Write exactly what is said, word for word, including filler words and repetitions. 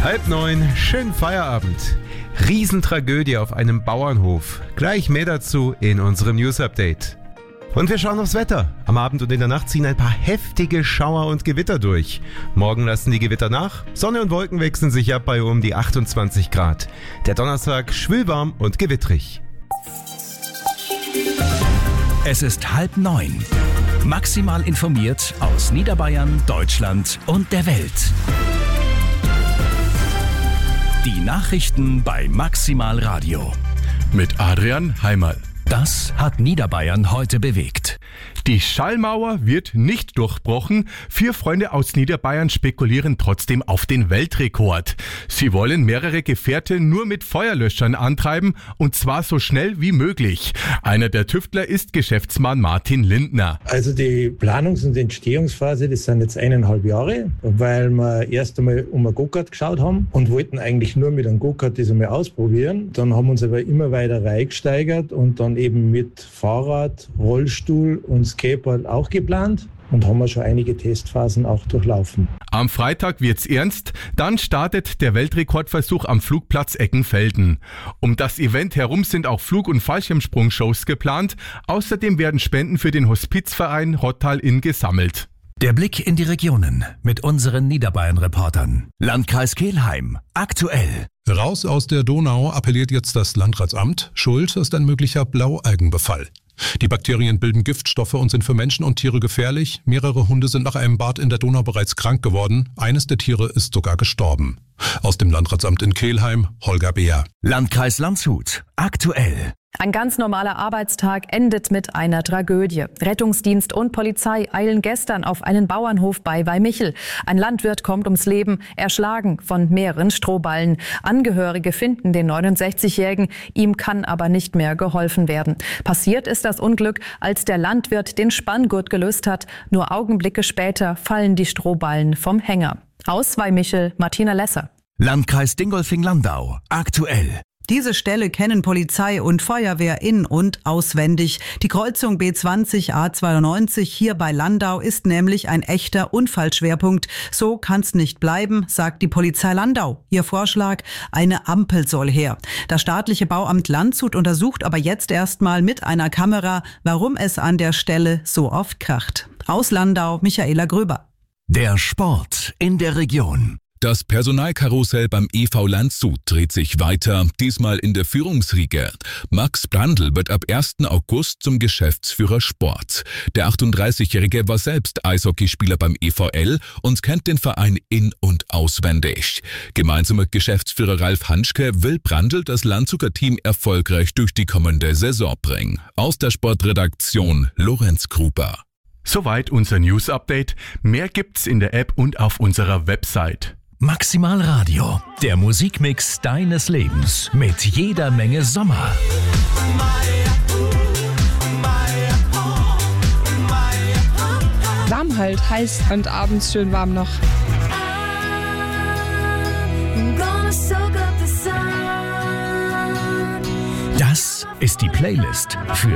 Halb neun, schönen Feierabend. Riesentragödie auf einem Bauernhof. Gleich mehr dazu in unserem News-Update. Und wir schauen aufs Wetter. Am Abend und in der Nacht ziehen ein paar heftige Schauer und Gewitter durch. Morgen lassen die Gewitter nach. Sonne und Wolken wechseln sich ab bei um die achtundzwanzig Grad. Der Donnerstag schwülwarm und gewittrig. Es ist halb neun. Maximal informiert aus Niederbayern, Deutschland und der Welt. Die Nachrichten bei Maximal Radio. Mit Adrian Heimal. Das hat Niederbayern heute bewegt. Die Schallmauer wird nicht durchbrochen. Vier Freunde aus Niederbayern spekulieren trotzdem auf den Weltrekord. Sie wollen mehrere Gefährte nur mit Feuerlöschern antreiben und zwar so schnell wie möglich. Einer der Tüftler ist Geschäftsmann Martin Lindner. Also die Planungs- und Entstehungsphase, das sind jetzt eineinhalb Jahre, weil wir erst einmal um ein Go-Kart geschaut haben und wollten eigentlich nur mit einem Go-Kart das einmal ausprobieren. Dann haben wir uns aber immer weiter reingesteigert und dann eben mit Fahrrad, Rollstuhl und Skateboard auch geplant und haben wir schon einige Testphasen auch durchlaufen. Am Freitag wird's ernst, dann startet der Weltrekordversuch am Flugplatz Eckenfelden. Um das Event herum sind auch Flug- und Fallschirmsprung-Shows geplant. Außerdem werden Spenden für den Hospizverein Rottal Inn gesammelt. Der Blick in die Regionen mit unseren Niederbayern-Reportern. Landkreis Kelheim, aktuell. Raus aus der Donau appelliert jetzt das Landratsamt. Schuld ist ein möglicher Blaualgenbefall. Die Bakterien bilden Giftstoffe und sind für Menschen und Tiere gefährlich. Mehrere Hunde sind nach einem Bad in der Donau bereits krank geworden. Eines der Tiere ist sogar gestorben. Aus dem Landratsamt in Kelheim, Holger Beer. Landkreis Landshut, aktuell. Ein ganz normaler Arbeitstag endet mit einer Tragödie. Rettungsdienst und Polizei eilen gestern auf einen Bauernhof bei Weihmichel. Ein Landwirt kommt ums Leben, erschlagen von mehreren Strohballen. Angehörige finden den neunundsechzigjährigen, ihm kann aber nicht mehr geholfen werden. Passiert ist das Unglück, als der Landwirt den Spanngurt gelöst hat. Nur Augenblicke später fallen die Strohballen vom Hänger. Aus Weihmichel, Martina Lesser. Landkreis Dingolfing-Landau, aktuell. Diese Stelle kennen Polizei und Feuerwehr in- und auswendig. Die Kreuzung B zwanzig A zweiundneunzig hier bei Landau ist nämlich ein echter Unfallschwerpunkt. So kann's nicht bleiben, sagt die Polizei Landau. Ihr Vorschlag, eine Ampel soll her. Das staatliche Bauamt Landshut untersucht aber jetzt erstmal mit einer Kamera, warum es an der Stelle so oft kracht. Aus Landau, Michaela Gröber. Der Sport in der Region. Das Personalkarussell beim E V Landshut dreht sich weiter, diesmal in der Führungsriege. Max Brandl wird ab ersten August zum Geschäftsführer Sport. Der achtunddreißigjährige war selbst Eishockeyspieler beim E V L und kennt den Verein in- und auswendig. Gemeinsam mit Geschäftsführer Ralf Hanschke will Brandl das Landshuter Team erfolgreich durch die kommende Saison bringen. Aus der Sportredaktion Lorenz Gruber. Soweit unser News-Update. Mehr gibt's in der App und auf unserer Website. Maximal Radio, der Musikmix deines Lebens mit jeder Menge Sommer. Warm halt, heiß und abends schön warm noch. Das ist die Playlist für